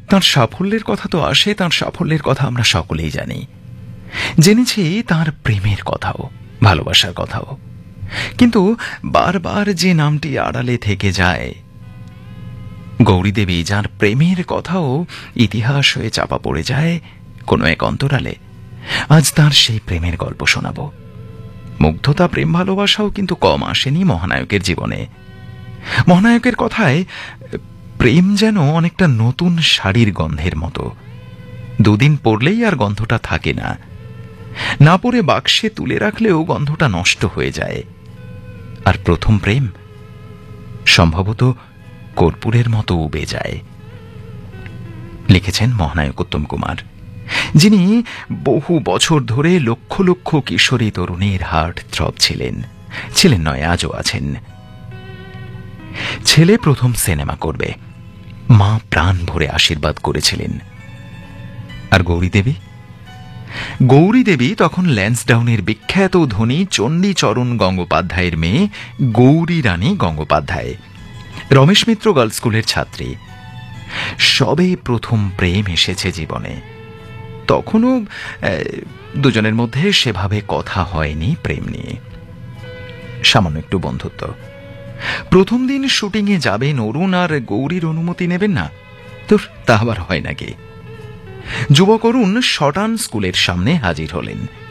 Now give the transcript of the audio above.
তাঁর সাফল্যের কথা তো আসে, তাঁর সাফল্যের কথা আমরা সকলেই জানি, জেনেছি তাঁর প্রেমের কথাও, ভালোবাসার কথাও, কিন্তু বারবার যে নামটি আড়ালে থেকে যায়, গৌরীদেবী, যার প্রেমের কথাও ইতিহাস হয়ে চাপা পড়ে যায় কোনো এক অন্তরালে, আজ তাঁর সেই প্রেমের গল্প শোনাব। মুগ্ধতা, প্রেম, ভালোবাসাও কিন্তু কম আসেনি মহানায়কের জীবনে। মহানায়কের কথায় প্রেম যেন অনেকটা নতুন শাড়ির গন্ধের মতো, দুদিন পরলেই আর গন্ধটা থাকে না, না পরে বাক্সে তুলে রাখলেও গন্ধটা নষ্ট হয়ে যায়। আর প্রথম প্রেম সম্ভবত কর্পূরের মতো উবে যায়। লিখেছেন মহানায়ক উত্তম কুমার, যিনি বহু বছর ধরে লক্ষ লক্ষ কিশোরী তরুণীর হার্ট থ্রব ছিলেন, নয়, আজও আছেন। ছেলে প্রথম সিনেমা করবে, মা প্রাণ ভরে আশীর্বাদ করেছিলেন। আর গৌরীদেবী তখন ল্যান্সডাউনের বিখ্যাত ধনী চণ্ডীচরণ গঙ্গোপাধ্যায়ের মেয়ে গৌরী রানী গঙ্গোপাধ্যায়, রমেশ মিত্র গার্লস স্কুলের ছাত্রী। সবে প্রথম প্রেম এসেছে জীবনে, তখনও দুজনের মধ্যে সেভাবে কথা হয়নি প্রেম নিয়ে, সামান্য একটু বন্ধুত্ব। প্রথম দিন শুটিংয়ে যাবেন অরুণ, আর গৌরীর অনুমতি নেবেন না, তো তা আবার হয় নাকি? যুবক অরুণ শটান স্কুলের সামনে হাজির হলেন।